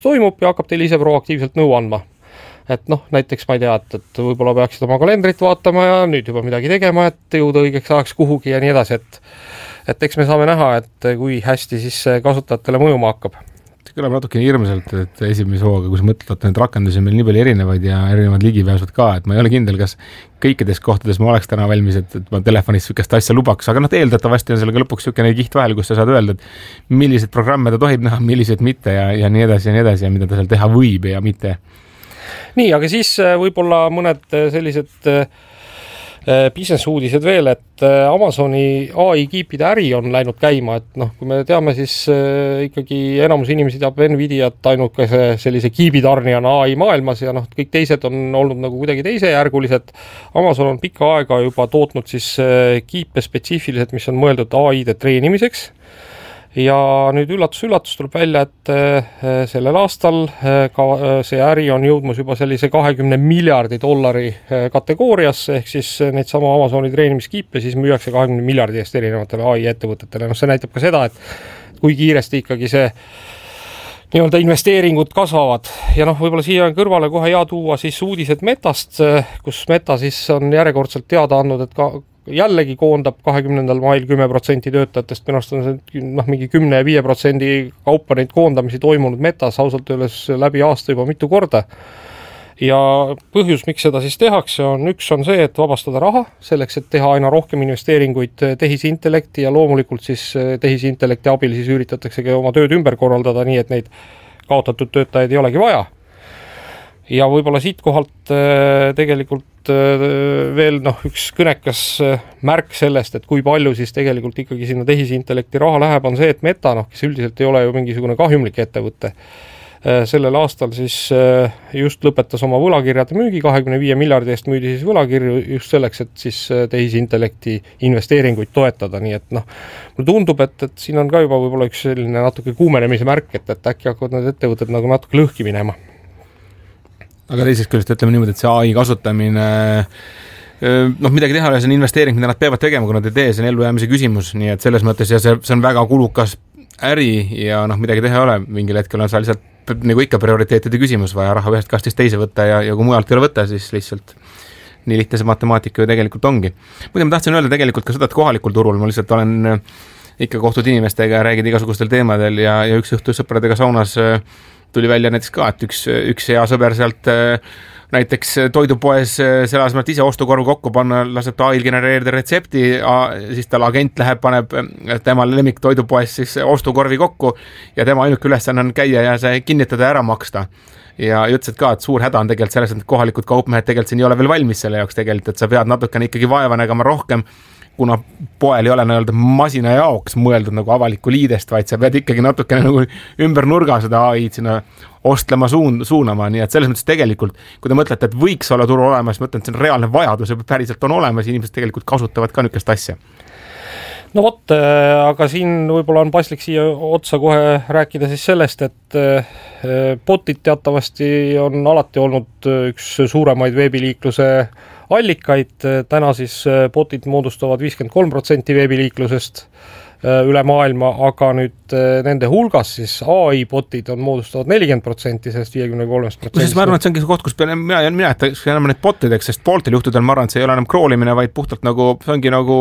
toimub ja hakkab teile ise proaktiivselt nõu andma. Et noh, näiteks ma ei tea, et võib-olla peaksid oma kalendrit vaatama ja nüüd juba midagi tegema, et jõuda õigeks ajaks kuhugi ja nii edasi, et eks me saame näha, et kui hästi siis kasutajatele mõjuma hakkab. See kõlab natuke hirmsalt, et esimese hooga, kui sa mõtled, et need rakendusi on meil nii palju erinevaid ja erinevad ligipääsud ka, et ma ei ole kindel, kas kõikides kohtades ma oleks täna valmis, et ma telefonis sükest asja lubaks, aga eeldatavasti on sellega lõpuks sükene kiht vahel, kus sa saad öelda, et millised programme ta tohib näha, millised mitte ja nii edasi ja mida ta seal teha võib ja mitte. Nii, aga siis võib-olla mõned sellised business uudised veel, et Amazoni AI kiipide äri on läinud käima, et noh, kui me teame, siis ikkagi enamus inimesi teab Nvidiat ainukese sellise kiibitarnijana AI maailmas ja noh, kõik teised on olnud nagu kuidagi teisejärgulised. Amazon on pikka aega juba tootnud siis kiipe spetsiifiliselt, mis on mõeldud AI-de treenimiseks. Ja nüüd üllatus tuleb välja, et sellel aastal ka see äri on jõudmas juba sellise $20 miljardi kategooriasse, ehk siis neid sama Amazoni treenimiskiipe siis müüakse 20 miljardi eest erinevatele AI ettevõtetele. No see näitab ka seda, et kui kiiresti ikkagi see nii-öelda investeeringud kasvavad ja noh, võib-olla siia kõrvale kohe hea tuua siis uudised Metast, kus Meta siis on järjekordselt teada andnud, et ka jällegi koondab 20. mail 10% töötajatest, minu arust on see mingi 10-5% kaupa neid koondamisi toimunud Metas ausalt öeldes läbi aasta juba mitu korda. Ja põhjus, miks seda siis tehakse, üks on see, et vabastada raha, selleks, et teha aina rohkem investeeringuid tehisintellekti ja loomulikult siis tehisintellekti abil siis üritatakse oma tööd ümber korraldada nii, et neid kaotatud töötajaid ei olegi vaja. Ja võib-olla siit kohalt tegelikult veel üks kõnekas märk sellest, et kui palju siis tegelikult ikkagi sinna tehisintellekti raha läheb, on see, et Meta, kes üldiselt ei ole ju mingisugune kahjumlik ettevõte, sellel aastal siis just lõpetas oma võlakirjade müügi, 25 miljardi eest müüdi siis võlakirju just selleks, et siis tehisintellekti investeeringuid toetada, nii et mulle tundub, et siin on ka juba võib-olla üks selline natuke kuumenemise märk, et äkki hakkavad need ettevõtted nagu natuke lõhki minema. Aga teisest küljest ütleme niimoodi, et see AI kasutamine, midagi teha, see on investeering, mida nad peavad tegema, kui nad ei tee, see on ellujäämise küsimus, nii et selles mõttes ja see on väga kulukas äri ja midagi teha ei ole, mingil hetkel on seal lihtsalt nagu ikka prioriteetide küsimus, vaja raha ühest kastist teise võtta ja kui mujalt ei ole võtta, siis lihtsalt nii lihtne see matemaatika ju tegelikult ongi. Muide, ma tahtsin öelda tegelikult ka seda, et kohalikul turul ma lihtsalt olen ikka kohtud inimestega ja räägid igasugustel teemadel ja üks õhtu sõpradega saunas tuli välja näiteks ka, et üks hea sõber sealt näiteks toidupoes selle asemel, et ise ostukorvu kokku panna, laseb ta AI-l genereerida retsepti, siis tal agent läheb, paneb temal lemmik toidupoes siis ostukorvi kokku ja tema ainuke ülesanne on käia ja see kinnitada ja ära maksta. Ja ütlesid ka, et suur häda on tegelikult selles, et kohalikud kaupmehed tegelikult siin ei ole veel valmis selle jaoks tegelikult, et sa pead natukene ikkagi vaeva nägema rohkem, kuna poel ei ole nii-öelda masina jaoks mõeldud nagu avalikku liidest, vaid sa pead ikkagi natukene nagu ümber nurga seda AI-d sinna ostlema suunama, nii et selles mõttes tegelikult, kui te mõtlete, et võiks olla turul olemas, mõtlen, et see on reaalne vajadus ja päriselt on olemas, inimesed tegelikult kasutavad ka niisugust asja. No vot, aga siin võib-olla on paslik siia otsa kohe rääkida siis sellest, et botid teatavasti on alati olnud üks suuremaid veebiliikluse allikaid, täna siis botid moodustavad 53% veebiliiklusest üle maailma, aga nüüd nende hulgas siis AI botid on moodustavad 40% sellest 53%. Kusjuures ma arvan, et see ongi see koht, kus mina jätaks enam need botideks, sest pooltel juhtudel ma arvan, et see ei ole enam kroolimine, vaid puhtalt nagu, see ongi nagu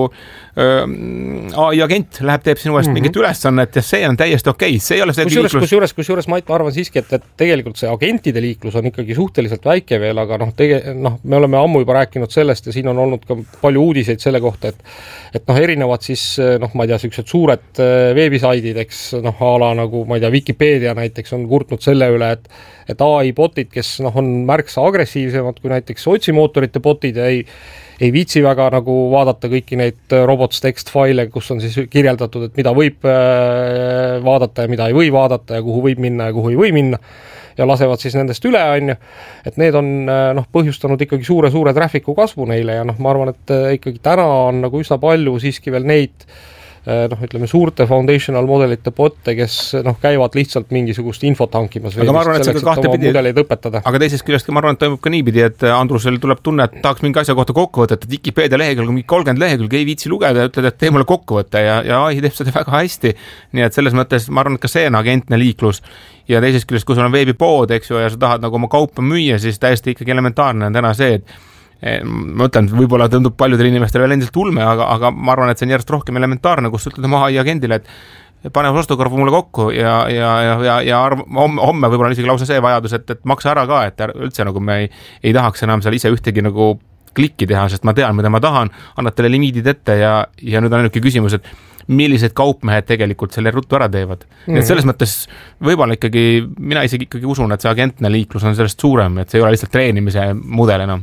AI agent läheb, teeb sinu eest mingit ülesannet ja see on täiesti okei. See ei ole see kusjuures ma arvan siiski, et tegelikult see agentide liiklus on ikkagi suhteliselt väike veel, aga me oleme ammu juba rääkinud sellest ja siin on olnud ka palju uudiseid selle kohta, et erinevad siis, ma ei tea, sellised suured veebisaidid, a la nagu, ma ei tea, Wikipedia näiteks on kurtnud selle üle, et AI botid, kes on märksa agressiivsemad kui näiteks otsimootorite botid ja ei viitsi väga nagu vaadata kõiki neid robots text-faile, kus on siis kirjeldatud, et mida võib vaadata ja mida ei või vaadata ja kuhu võib minna ja kuhu ei või minna ja lasevad siis nendest üle, et need on põhjustanud ikkagi suure traffiku kasvu neile ja ma arvan, et ikkagi täna on nagu üsna palju siiski veel neid ütleme suurte foundational modelite botte, kes käivad lihtsalt mingisugust infot hankimas aga ma arvan, et selleks, et oma mudeleid õpetada. Aga teisest küljest ma arvan, et toimub ka niipidi, et Andrusel tuleb tunne, et tahaks mingi asja kohta kokkuvõtet, et Wikipedia lehekülg, mingi 30 lehekülg ei viitsi lugeda ja ütled, et tee mulle kokkuvõtte ja AI teeb seda väga hästi. Nii et selles mõttes ma arvan, et ka see on agentne liiklus ja teisest küljest, kui sul on veebipood, eks ju, ja sa tahad nagu oma kaupa müüa, siis täiesti ikkagi elementaarne on täna see, et ma ütlen, võib-olla tundub paljudele inimestele veel endiselt ulme, aga ma arvan, et see on järjest rohkem elementaarne, kus ütled oma AI agendile, et pane ostukorv mulle kokku ja homme võib-olla on isegi lausa see vajadus, et maksa ära ka, et üldse nagu me ei tahaks enam seal ise ühtegi nagu klikki teha, sest ma tean, mida ma tahan, annad talle limiidid ette ja nüüd on ainuke küsimus, et millised kaupmehed tegelikult selle ruttu ära teevad. Nii et selles mõttes võib-olla ikkagi, mina isegi ikkagi usun, et see agentne liiklus on sellest suurem, et see ei ole lihtsalt treenimise mudel enam.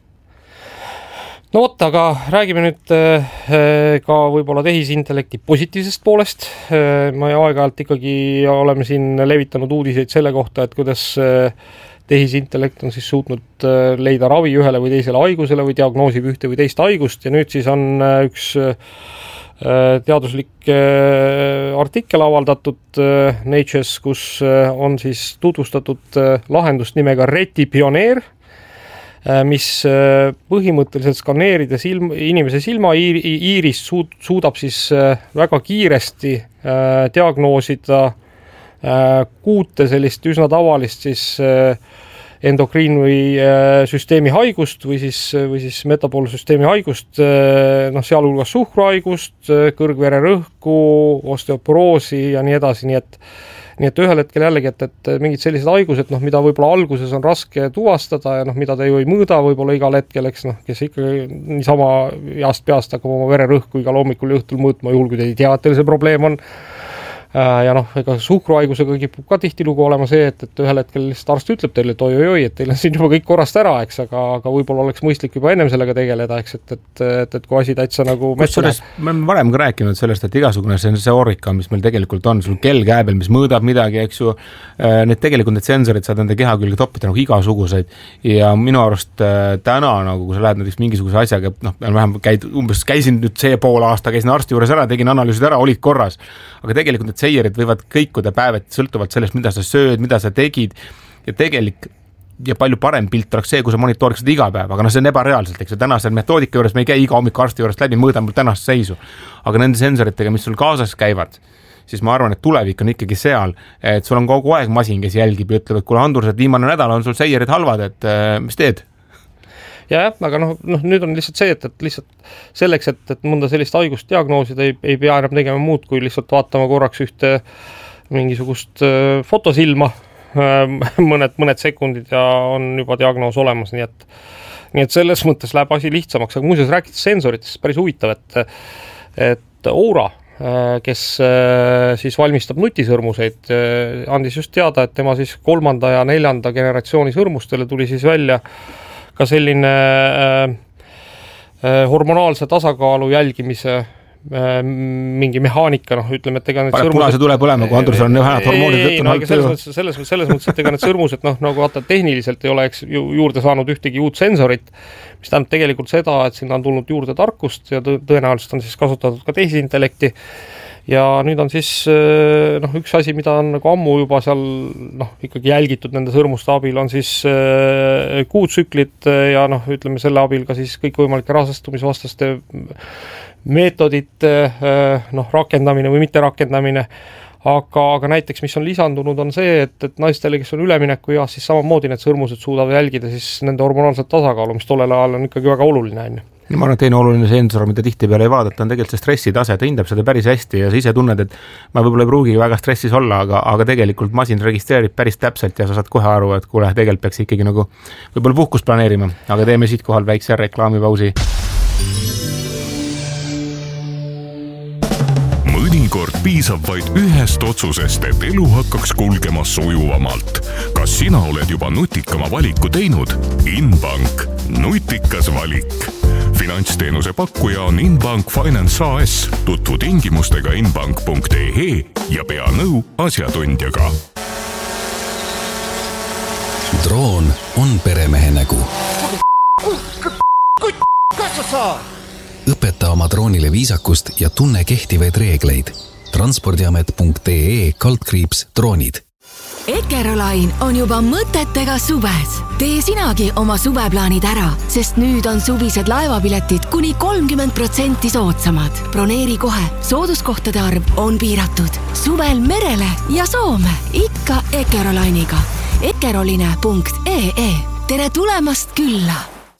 No vot, aga räägime nüüd ka võib-olla tehisintellekti positiivsest poolest. Me aeg-ajalt ikkagi oleme siin levitanud uudiseid selle kohta, et kuidas tehisintellekt on siis suutnud leida ravi ühele või teisele haigusele või diagnoosib ühte või teist haigust ja nüüd siis on üks teaduslik artikkel avaldatud Nature's, kus on siis tutvustatud lahendust nimega Reti Pioneer, mis põhimõtteliselt skaneerides inimese silma iirist suudab siis väga kiiresti diagnoosida 6 sellist üsna tavalist siis endokriin- või süsteemi haigust või siis metaboolsüsteemi haigust, sealhulgas suhkruhaigust, kõrgvererõhku, osteoporoosi ja nii edasi, nii et ühel hetkel jällegi, et mingid sellised haigused, mida võib-olla alguses on raske tuvastada ja mida ta ju ei mõõda võib-olla igal hetkel, eks kes ikka niisama heast peast hakkab oma vererõhku igal hommikul ja õhtul mõõtma, juhul kui te ei tea, et teil see probleem on. Ja ega suhkruhaigusega kipub ka tihtilugu olema see, et ühel hetkel lihtsalt arst ütleb teile, et oi, et teil on siin juba kõik korrast ära, eks, aga võib-olla oleks mõistlik juba ennem sellega tegeleda, eks, et kui asi täitsa nagu me oleme varem ka rääkinud sellest, et igasugune sensoorika, mis meil tegelikult on, sul kell käebel, mis mõõdab midagi, eks ju, need sensorid saad enda keha külge toppida nagu igasuguseid ja minu arust täna, nagu kui sa lähed näiteks mingisuguse asjaga, vähem käisin nüüd see pool aasta, käisin arsti juures ära, tegin analüüsid ära, olid korras, aga tegelikult need seierid võivad kõikuda päevad sõltuvalt sellest, mida sa sööd, mida sa tegid ja tegelik ja palju parem pilt oleks see, kui sa monitoriksid iga päev, aga see on ebareaalselt, eks ju, tänase metoodika juures me ei käi iga hommik arsti juurest läbi, mõõda mul tänast seisu, aga nende sensoritega, mis sul kaasas käivad, siis ma arvan, et tulevik on ikkagi seal, et sul on kogu aeg masin, kes jälgib ja ütleb, et kuule Andrus, et viimane nädal on sul seierid halvad, et mis teed? Ja, aga nüüd on lihtsalt see, et lihtsalt selleks, et mõnda sellist haigust diagnoosida ei pea enam tegema muud, kui lihtsalt vaatama korraks ühte mingisugust fotosilma, mõned sekundid ja on juba diagnoos olemas, nii et selles mõttes läheb asi lihtsamaks, aga muuseas rääkides sensoritest, päris huvitav, et Oura, kes siis valmistab nutisõrmuseid, andis just teada, et tema siis 3. ja 4. generatsiooni sõrmustele tuli siis välja ka selline hormonaalse tasakaalu jälgimise mingi mehaanika, ütleme, et ega need sõrmused... Punase tule põlema, kui Andrus on vähemalt hormoonid selles mõttes, et ega need sõrmused, nagu vaata, tehniliselt ei ole juurde saanud ühtegi uut sensorit, mis tähendab tegelikult seda, et sinna on tulnud juurde tarkust ja tõenäoliselt on siis kasutatud ka tehisintellekti. Ja nüüd on siis üks asi, mida on nagu ammu juba seal ikkagi jälgitud nende sõrmuste abil, on siis kuutsüklid ja ütleme selle abil ka siis kõikvõimalike rasestumisvastaste meetodite rakendamine või mitte rakendamine. Aga näiteks, mis on lisandunud, on see, et naistele, kes on ülemineku eas, siis samamoodi need sõrmused suudavad jälgida siis nende hormonaalset tasakaalu, mis tollel ajal on ikkagi väga oluline. Ja ma arvan, et teine oluline sensor, mida tihti peale ei vaadata, on tegelikult see stressitase, ta hindab seda päris hästi ja sa ise tunned, et ma võib-olla ei pruugi väga stressis olla, aga tegelikult masin registreerib päris täpselt ja sa saad kohe aru, et kuule, tegelikult peaks ikkagi nagu võib-olla puhkust planeerima, aga teeme siit kohal väikse reklaamipausi. Mõnikord piisab vaid ühest otsusest, et elu hakkaks kulgema sujuvamalt. Kas sina oled juba nutikama valiku teinud? Inbank. Nutikas valik. Finantsteenuse pakkuja on Inbank Finance AS. Tutvu tingimustega inbank.ee ja pea nõu asjatundjaga. Droon on peremehe nägu. Kas sa saad? õpeta oma droonile viisakust ja tunne kehtivaid reegleid. transpordiamet.ee/droonid. Eckerolain on juba mõtetega suves. Tee sinagi oma suveplaanid ära, sest nüüd on suvised laevapiletid kuni 30% soodsamad. Broneeri kohe, sooduskohtade arv on piiratud. Suvel merele ja Soome, ikka Eckerolainiga. Eckeroline.ee. Tere tulemast külla!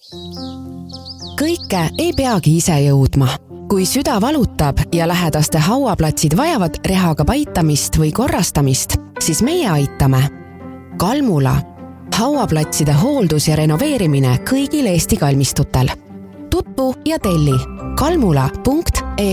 Kõike ei peagi ise jõudma. Kui süda valutab ja lähedaste hauaplatsid vajavad rehaga paitamist või korrastamist, siis meie aitame. Kalmula. Hauaplatside hooldus ja renoveerimine kõigil Eesti kalmistutel. Tutvu ja telli kalmula.ee.